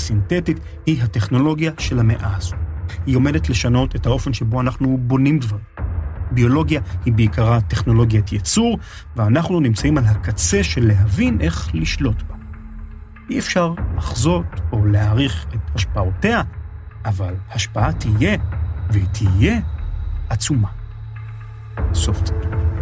סינתטית היא הטכנולוגיה של המאה הזו. היא עומדת לשנות את האופן שבו אנחנו בונים דברים. ביולוגיה היא בעיקרה טכנולוגיית ייצור, ואנחנו נמצאים על הקצה של להבין איך לשלוט בה. אי אפשר לחזות או להעריך את השפעותיה, אבל השפעה תהיה, והיא תהיה עצומה. סוף ציטוט.